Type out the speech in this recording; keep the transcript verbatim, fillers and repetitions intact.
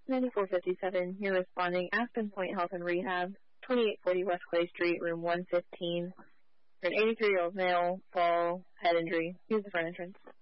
ninety-four fifty-seven, you're responding. Aspen Point Health and Rehab, twenty-eight forty West Clay Street, room one fifteen. For an eighty-three-year-old male, fall, head injury. Use the front entrance.